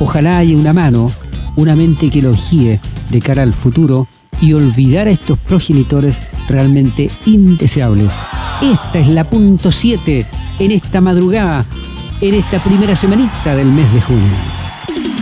Ojalá haya una mano, una mente que los guíe de cara al futuro y olvidar a estos progenitores realmente indeseables. Esta es la punto 7 en esta madrugada, en esta primera semanita del mes de junio.